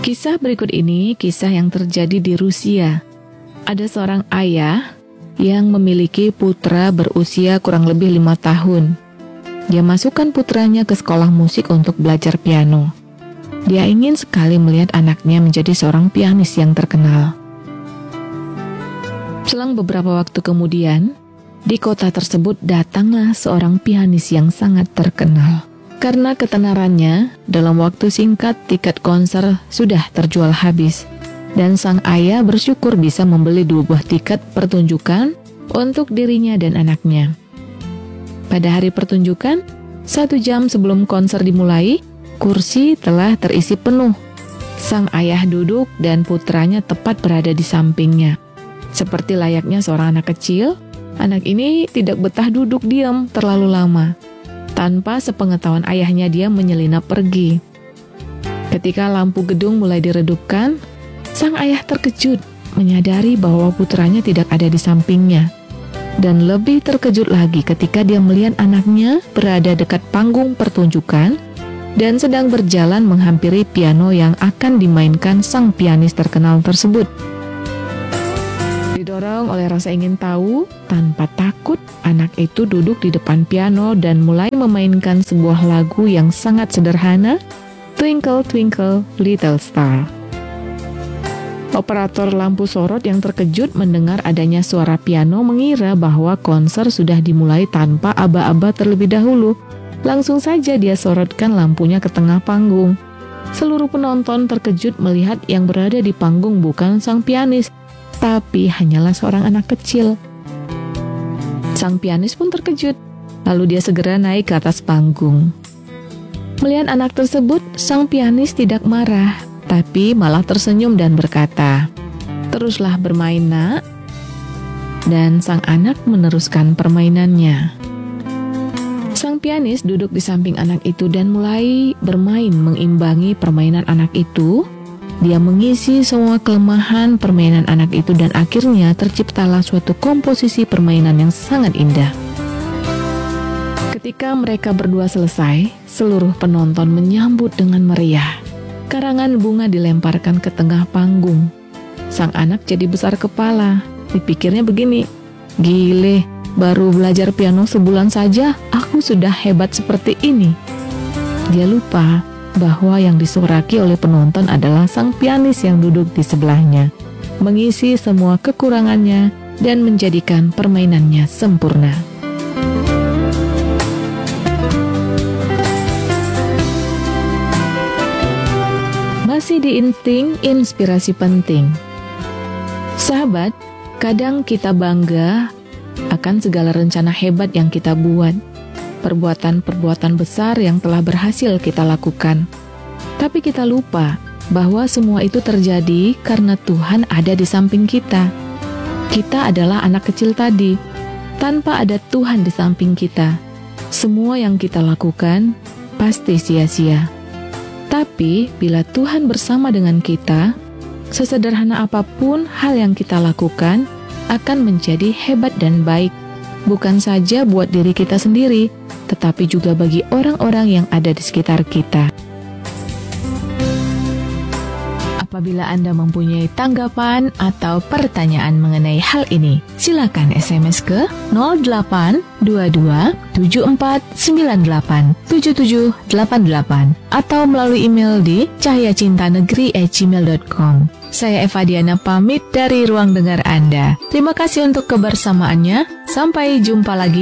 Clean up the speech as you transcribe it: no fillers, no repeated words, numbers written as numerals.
Kisah berikut ini kisah yang terjadi di Rusia. Ada seorang ayah yang memiliki putra berusia kurang lebih 5 tahun. Dia masukkan putranya ke sekolah musik untuk belajar piano. Dia ingin sekali melihat anaknya menjadi seorang pianis yang terkenal. Selang beberapa waktu kemudian, di kota tersebut datanglah seorang pianis yang sangat terkenal. Karena ketenarannya, dalam waktu singkat tiket konser sudah terjual habis. Dan sang ayah bersyukur bisa membeli 2 buah tiket pertunjukan untuk dirinya dan anaknya. Pada hari pertunjukan, 1 jam sebelum konser dimulai, kursi telah terisi penuh. Sang ayah duduk dan putranya tepat berada di sampingnya. Seperti layaknya seorang anak kecil, anak ini tidak betah duduk diam terlalu lama. Tanpa sepengetahuan ayahnya, dia menyelinap pergi. Ketika lampu gedung mulai diredupkan, sang ayah terkejut menyadari bahwa putranya tidak ada di sampingnya. Dan lebih terkejut lagi ketika dia melihat anaknya berada dekat panggung pertunjukan dan sedang berjalan menghampiri piano yang akan dimainkan sang pianis terkenal tersebut. Didorong oleh rasa ingin tahu, tanpa takut, anak itu duduk di depan piano dan mulai memainkan sebuah lagu yang sangat sederhana, Twinkle Twinkle Little Star. Operator lampu sorot yang terkejut mendengar adanya suara piano mengira bahwa konser sudah dimulai tanpa aba-aba terlebih dahulu. Langsung saja dia sorotkan lampunya ke tengah panggung. Seluruh penonton terkejut melihat yang berada di panggung bukan sang pianis, tapi hanyalah seorang anak kecil. Sang pianis pun terkejut, lalu dia segera naik ke atas panggung. Melihat anak tersebut, sang pianis tidak marah, tapi malah tersenyum dan berkata, "Teruslah bermain, nak." Dan sang anak meneruskan permainannya. Sang pianis duduk di samping anak itu dan mulai bermain mengimbangi permainan anak itu. Dia mengisi semua kelemahan permainan anak itu dan akhirnya terciptalah suatu komposisi permainan yang sangat indah. Ketika mereka berdua selesai, seluruh penonton menyambut dengan meriah. Karangan bunga dilemparkan ke tengah panggung. Sang anak jadi besar kepala. Dipikirnya begini, "Gile, baru belajar piano sebulan saja, aku sudah hebat seperti ini." Dia lupa bahwa yang disoraki oleh penonton adalah sang pianis yang duduk di sebelahnya, mengisi semua kekurangannya dan menjadikan permainannya sempurna. Masih di insting, inspirasi penting. Sahabat, kadang kita bangga akan segala rencana hebat yang kita buat, perbuatan-perbuatan besar yang telah berhasil kita lakukan. Tapi kita lupa bahwa semua itu terjadi karena Tuhan ada di samping kita. Kita adalah anak kecil tadi. Tanpa ada Tuhan di samping kita, semua yang kita lakukan pasti sia-sia. Tapi bila Tuhan bersama dengan kita, sesederhana apapun hal yang kita lakukan akan menjadi hebat dan baik. Bukan saja buat diri kita sendiri, tetapi juga bagi orang-orang yang ada di sekitar kita. Apabila Anda mempunyai tanggapan atau pertanyaan mengenai hal ini, silakan SMS ke 0822 7498 7788 atau melalui email di cahyacintanegeri@gmail.com. Saya Eva Diana pamit dari ruang dengar Anda. Terima kasih untuk kebersamaannya. Sampai jumpa lagi